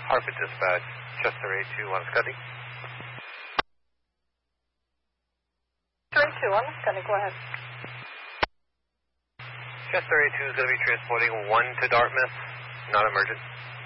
Hartford Dispatch, Chester 82 on Scotty. Chester 82 on Scotty, go ahead. Chester 82 is going to be transporting 1 to Dartmouth, not emergent.